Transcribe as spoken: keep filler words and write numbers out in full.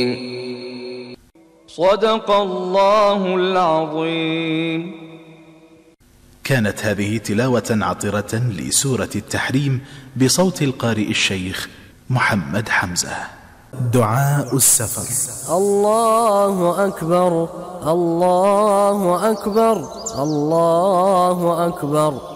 صدق الله العظيم. كانت هذه تلاوة عطرة لسورة التحريم بصوت القارئ الشيخ محمد حمزة. دعاء السفر. الله أكبر الله أكبر الله أكبر